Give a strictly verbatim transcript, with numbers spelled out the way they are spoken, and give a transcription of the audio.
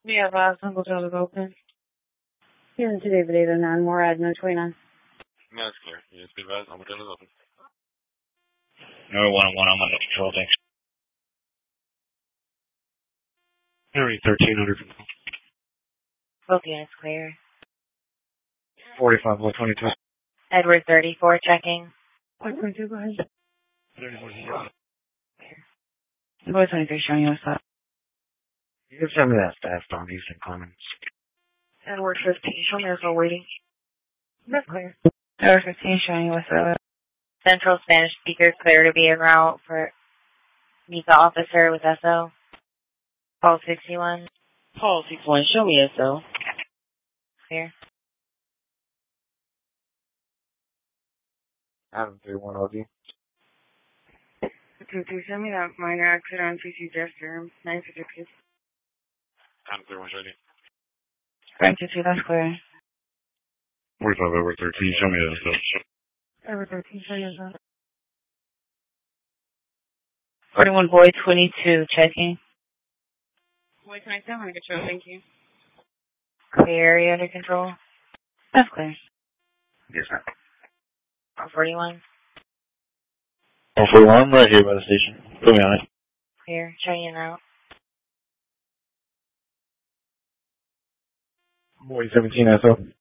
We have uh, some hotels open. Here today, Video nine, more ad, no twenty-nine. No, it's clear. You just be advised, I'm hotel is open. No, one one, I'm under control, thanks. Henry, thirteen hundred. Both units clear. forty-five, one twenty-two. Edward thirty-four checking. one twenty-two, go ahead. thirty-four, zero. Boy twenty-three showing you what's up. You can send me that staff on Eastern Commons. Edward fifteen, show me what's waiting. That's clear. Edward fifteen showing you what's up. Central Spanish speaker clear to be en route for meet the officer with S O. Paul sixty-one. Paul sixty-one, show me S O. Clear. Adam three one O D. two two, send me that minor accident on T C gesture, nine fifty-six. Adam three one, ready. Frank two two, that's clear. forty-five over thirteen, show me S O. Over thirteen, show you that. forty-one boy twenty-two checking. Boy twenty-seven, under control, thank you. Clear area under control. That's clear. Yes, ma'am. forty-one. Oh, forty-one, right here by the station. Put me on it. Clear, showing you now. Boy seventeen S O.